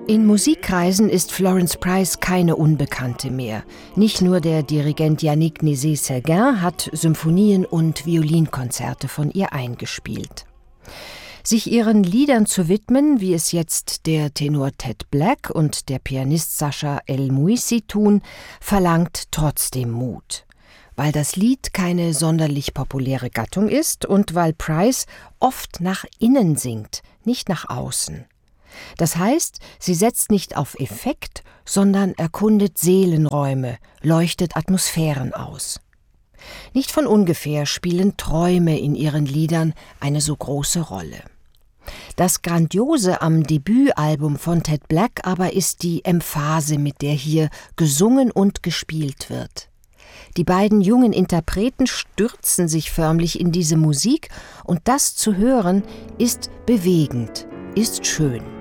In Musikkreisen ist Florence Price keine Unbekannte mehr. Nicht nur der Dirigent Yannick Nézet-Séguin hat Symphonien und Violinkonzerte von ihr eingespielt. Sich ihren Liedern zu widmen, wie es jetzt der Tenor Ted Black und der Pianist Sacha El-Mouissi tun, verlangt trotzdem Mut. Weil das Lied keine sonderlich populäre Gattung ist und weil Price oft nach innen singt, nicht nach außen. Das heißt, sie setzt nicht auf Effekt, sondern erkundet Seelenräume, leuchtet Atmosphären aus. Nicht von ungefähr spielen Träume in ihren Liedern eine so große Rolle. Das Grandiose am Debütalbum von Ted Black aber ist die Emphase, mit der hier gesungen und gespielt wird. Die beiden jungen Interpreten stürzen sich förmlich in diese Musik und das zu hören ist bewegend, ist schön.